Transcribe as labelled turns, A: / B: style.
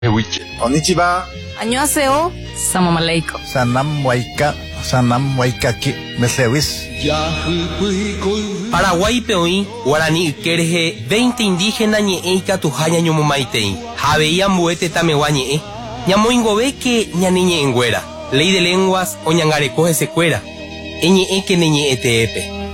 A: Konnichiwa.
B: 안녕하세요. Salam alaikum.
A: Sanam waikaki. Meslewis.
C: Paraguay peoí, Guarani Ikerje, 20 indígenas ñe'eika tujaña ñomomaitei. Javeía mbuete tamewa ñe'e. Ñamoingobe que ñaniñe enguera. Ley de lenguas o ñangarecoje secuera. Eñe'e que neñe'e teepe.